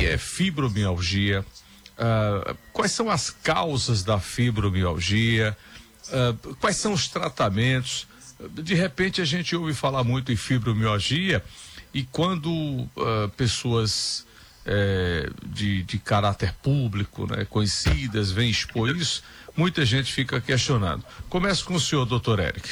é fibromialgia? Quais são as causas da fibromialgia? Quais são os tratamentos? De repente a gente ouve falar muito em fibromialgia e quando pessoas de caráter público, né, conhecidas, vêm expor isso, muita gente fica questionando. Começo com o senhor, doutor Eric.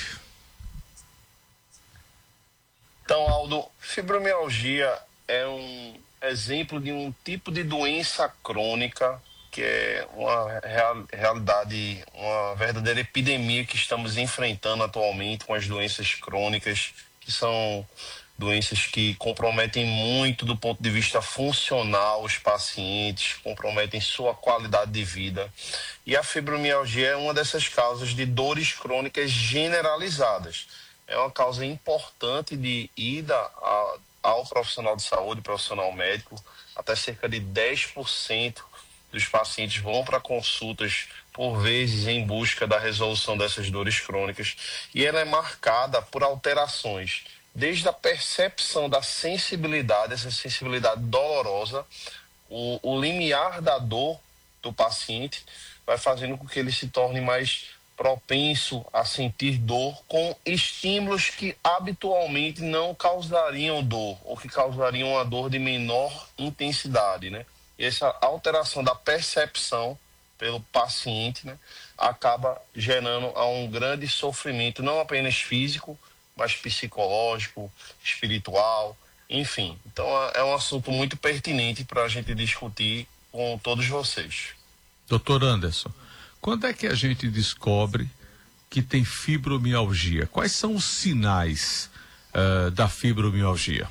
Então, Aldo, fibromialgia é um exemplo de um tipo de doença crônica que é uma realidade, uma verdadeira epidemia que estamos enfrentando atualmente com as doenças crônicas, que são doenças que comprometem muito do ponto de vista funcional os pacientes, comprometem sua qualidade de vida. E a fibromialgia é uma dessas causas de dores crônicas generalizadas. É uma causa importante de ida ao profissional de saúde, profissional médico. Até cerca de 10% dos pacientes vão para consultas, por vezes, em busca da resolução dessas dores crônicas. E ela é marcada por alterações, desde a percepção da sensibilidade, essa sensibilidade dolorosa, o limiar da dor do paciente vai fazendo com que ele se torne mais propenso a sentir dor com estímulos que habitualmente não causariam dor ou que causariam uma dor de menor intensidade, né? E essa alteração da percepção pelo paciente, né, acaba gerando um grande sofrimento, não apenas físico, mas psicológico, espiritual, enfim. Então é um assunto muito pertinente para a gente discutir com todos vocês. Doutor Anderson, quando é que a gente descobre que tem fibromialgia? Quais são os sinais da fibromialgia?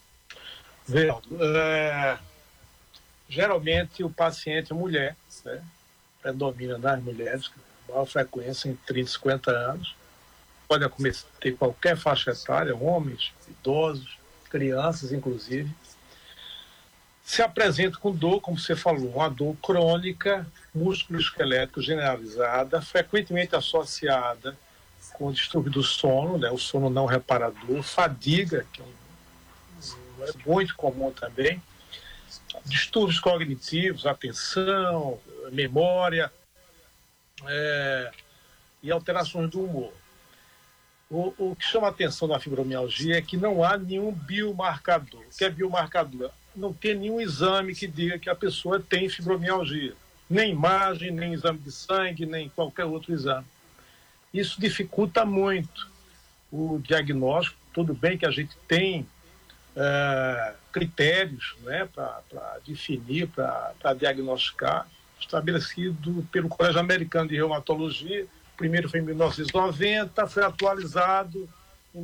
Geralmente o paciente é mulher, né? Predomina nas mulheres, com maior frequência em 30 e 50 anos. Pode ter qualquer faixa etária, homens, idosos, crianças inclusive. Se apresenta com dor, como você falou, uma dor crônica, músculo-esquelético generalizada, frequentemente associada com distúrbio do sono, né, o sono não reparador, fadiga, que é muito comum também, distúrbios cognitivos, atenção, memória e alterações do humor. O que chama a atenção da fibromialgia é que não há nenhum biomarcador. O que é biomarcador? Não tem nenhum exame que diga que a pessoa tem fibromialgia. Nem imagem, nem exame de sangue, nem qualquer outro exame. Isso dificulta muito o diagnóstico. Tudo bem que a gente tem critérios, né, para definir, para diagnosticar, estabelecido pelo Colégio Americano de Reumatologia. O primeiro foi em 1990, foi atualizado em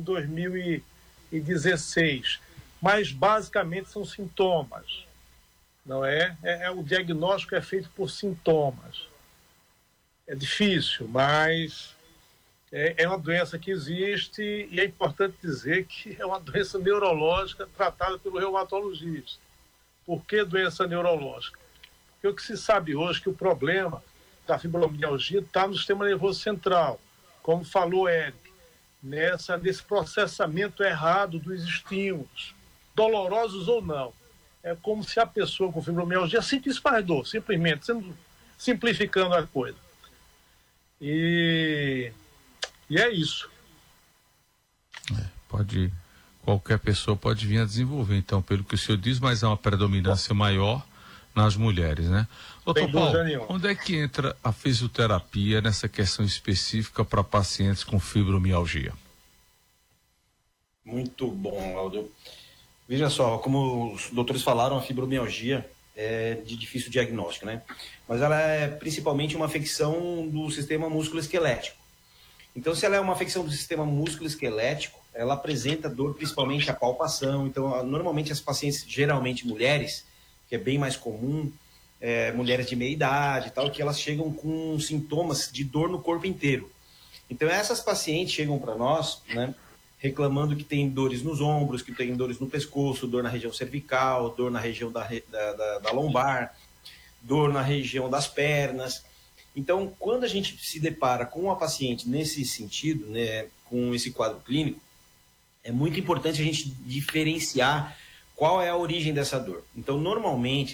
2016. Mas basicamente são sintomas, não é? O diagnóstico é feito por sintomas. É difícil, mas é uma doença que existe e é importante dizer que é uma doença neurológica tratada pelo reumatologista. Por que doença neurológica? Porque o que se sabe hoje é que o problema da fibromialgia está no sistema nervoso central, como falou Eric, nesse processamento errado dos estímulos, dolorosos ou não. É como se a pessoa com fibromialgia sentisse mais dor, simplesmente, simplificando a coisa. E é isso. Qualquer pessoa pode vir a desenvolver, então, pelo que o senhor diz, mas há uma predominância maior nas mulheres, né? Doutor Paulo, onde é que entra a fisioterapia nessa questão específica para pacientes com fibromialgia? Muito bom, Aldo. Veja só, como os doutores falaram, a fibromialgia é de difícil diagnóstico, né? Mas ela é principalmente uma afecção do sistema músculo-esquelético. Então, se ela é uma afecção do sistema músculo-esquelético, ela apresenta dor principalmente a palpação. Então, normalmente as pacientes, geralmente mulheres, que é bem mais comum, mulheres de meia idade e tal, que elas chegam com sintomas de dor no corpo inteiro. Então, essas pacientes chegam para nós, né, reclamando que tem dores nos ombros, que tem dores no pescoço, dor na região cervical, dor na região da lombar, dor na região das pernas. Então, quando a gente se depara com uma paciente nesse sentido, né, com esse quadro clínico, é muito importante a gente diferenciar qual é a origem dessa dor. Então, normalmente,